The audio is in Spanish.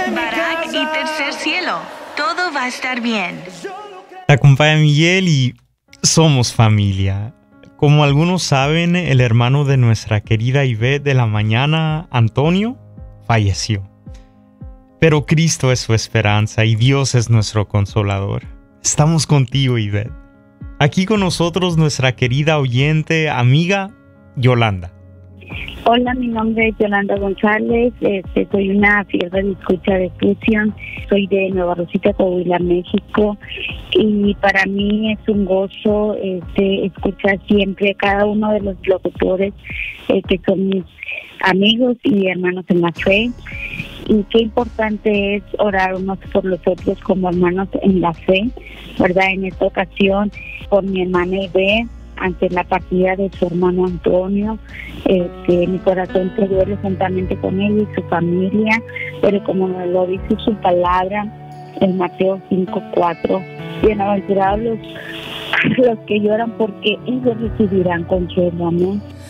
Barak y Tercer Cielo. Todo va a estar bien. Te acompaña Miguel y somos familia. Como algunos saben, el hermano de nuestra querida Ivette de la mañana, Antonio, falleció. Pero Cristo es su esperanza y Dios es nuestro consolador. Estamos contigo, Ivette. Aquí con nosotros nuestra querida oyente, amiga, Yolanda. Hola, mi nombre es Yolanda González, soy una fiel escucha de Fusión, soy de Nueva Rosita, Coahuila, México, y para mí es un gozo escuchar siempre a cada uno de los locutores que son mis amigos y hermanos en la fe, y qué importante es orar unos por los otros como hermanos en la fe, ¿verdad? En esta ocasión, por mi hermana Ivette, ante la partida de su hermano Antonio, mi corazón se duele juntamente con él y su familia, pero como nos lo dice su palabra en Mateo 5:4, bienaventurados los que lloran porque ellos recibirán consuelo, amén.